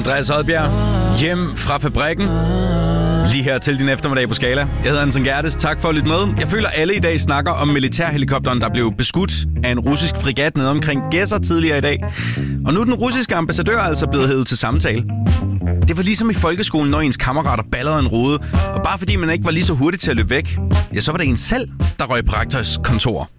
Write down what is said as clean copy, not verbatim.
Andreas Odbjerg, hjem fra fabrikken. Lige her til din eftermiddag på Skala. Jeg hedder Anton Gertes. Tak for at lytte med. Jeg føler, alle i dag snakker om militærhelikopteren, der blev beskudt af en russisk fregat nede omkring Gedser tidligere i dag. Og nu er den russiske ambassadør altså blevet hævet til samtale. Det var ligesom i folkeskolen, når ens kammerater ballede en rode. Og bare fordi man ikke var lige så hurtig til at løbe væk, ja, så var det en selv, der røg på rektors kontor.